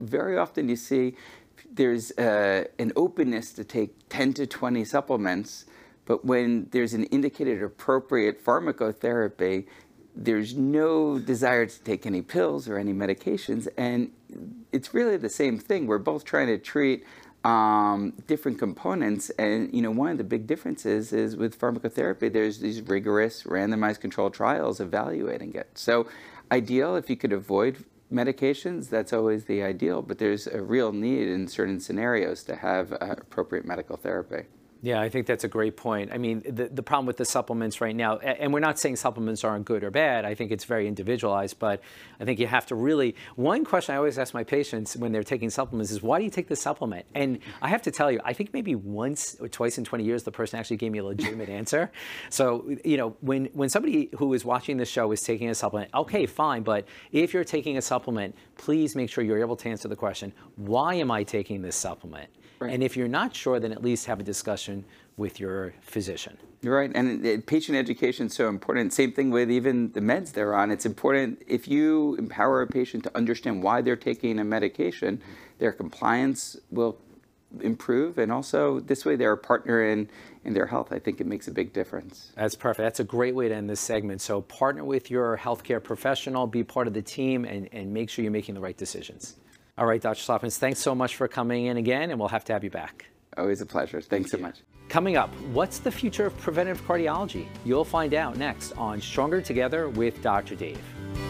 very often you see there's an openness to take 10 to 20 supplements, but when there's an indicated appropriate pharmacotherapy, there's no desire to take any pills or any medications. And it's really the same thing. We're both trying to treat different components. And, one of the big differences is with pharmacotherapy, there's these rigorous randomized controlled trials evaluating it. So ideal if you could avoid medications, that's always the ideal, but there's a real need in certain scenarios to have appropriate medical therapy. Yeah, I think that's a great point. I mean, the problem with the supplements right now, and we're not saying supplements aren't good or bad, I think it's very individualized, but I think you have to really, one question I always ask my patients when they're taking supplements is, why do you take this supplement? And I have to tell you, I think maybe once or twice in 20 years, the person actually gave me a legitimate answer. So, when somebody who is watching the show is taking a supplement, okay, fine, but if you're taking a supplement, please make sure you're able to answer the question, why am I taking this supplement? Right. And if you're not sure, then at least have a discussion with your physician. You're right, and patient education is so important. Same thing with even the meds they're on. It's important if you empower a patient to understand why they're taking a medication, their compliance will improve, and also this way they're a partner in their health. I think it makes a big difference. That's perfect. That's a great way to end this segment. So partner with your healthcare professional, be part of the team, and make sure you're making the right decisions. All right, Dr. Schlafmitz, thanks so much for coming in again, and we'll have to have you back. Always a pleasure. Thanks so much. Coming up, what's the future of preventive cardiology? You'll find out next on Stronger Together with Dr. Dave.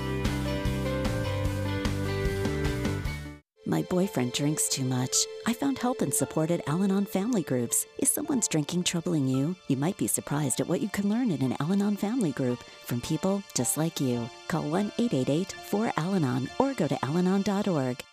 My boyfriend drinks too much. I found help and support at Al-Anon Family Groups. Is someone's drinking troubling you? You might be surprised at what you can learn in an Al-Anon family group from people just like you. Call 1-888-4-AL-ANON or go to alanon.org.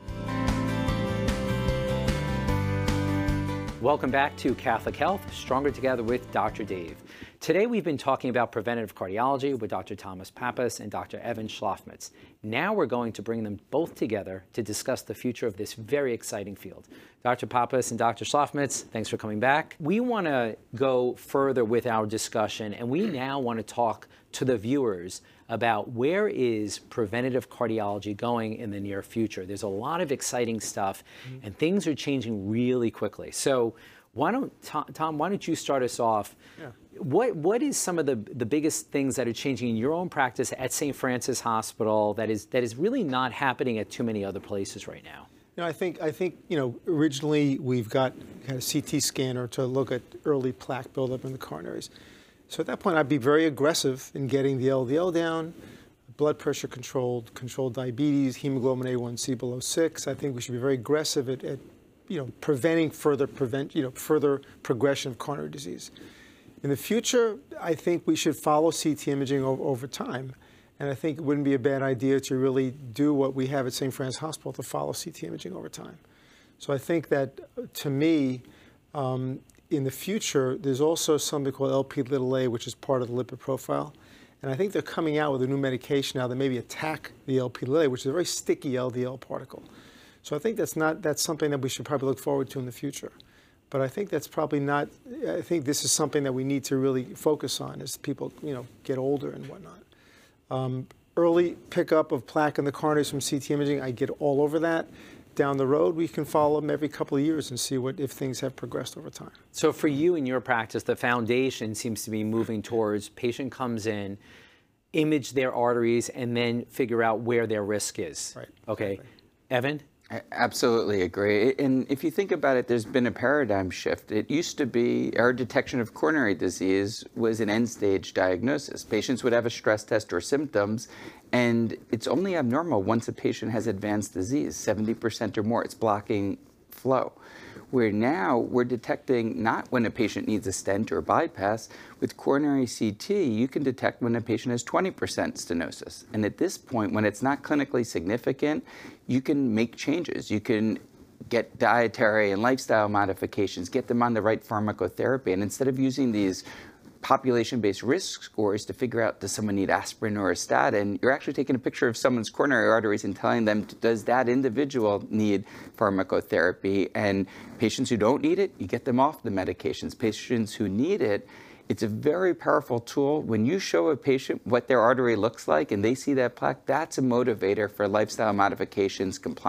Welcome back to Catholic Health, Stronger Together with Dr. Dave. Today we've been talking about preventative cardiology with Dr. Thomas Pappas and Dr. Evan Schlafmitz. Now we're going to bring them both together to discuss the future of this very exciting field. Dr. Pappas and Dr. Schlafmitz, thanks for coming back. We want to go further with our discussion, and we now want to talk to the viewers about where is preventative cardiology going in the near future. There's a lot of exciting stuff, and things are changing really quickly. So Tom, why don't you start us off? Yeah. What is some of the biggest things that are changing in your own practice at St. Francis Hospital that is really not happening at too many other places right now? I think originally we've got kind of CT scanner to look at early plaque buildup in the coronaries. So at that point, I'd be very aggressive in getting the LDL down, blood pressure controlled diabetes, hemoglobin A1C below 6. I think we should be very aggressive at preventing further progression of coronary disease. In the future, I think we should follow CT imaging over time. And I think it wouldn't be a bad idea to really do what we have at St. Francis Hospital to follow CT imaging over time. So I think that, to me, in the future, there's also something called Lp(a), which is part of the lipid profile. And I think they're coming out with a new medication now that maybe attack the Lp(a), which is a very sticky LDL particle. So I think that's something that we should probably look forward to in the future. But I think that's probably not, I think this is something that we need to really focus on as people, get older and whatnot. Early pickup of plaque in the coronaries from CT imaging, I get all over that. Down the road, we can follow them every couple of years and see if things have progressed over time. So for you in your practice, the foundation seems to be moving towards patient comes in, image their arteries, and then figure out where their risk is. Right. Okay. Exactly. Evan? I absolutely agree. And if you think about it, there's been a paradigm shift. It used to be our detection of coronary disease was an end-stage diagnosis. Patients would have a stress test or symptoms, and it's only abnormal once a patient has advanced disease, 70% or more. It's blocking flow. Where now we're detecting not when a patient needs a stent or a bypass. With coronary CT, you can detect when a patient has 20% stenosis. And at this point, when it's not clinically significant, you can make changes. You can get dietary and lifestyle modifications, get them on the right pharmacotherapy. And instead of using these population-based risk scores to figure out, does someone need aspirin or a statin, you're actually taking a picture of someone's coronary arteries and telling them, does that individual need pharmacotherapy? And patients who don't need it, you get them off the medications. Patients who need it, it's a very powerful tool. When you show a patient what their artery looks like and they see that plaque, that's a motivator for lifestyle modifications, compliance.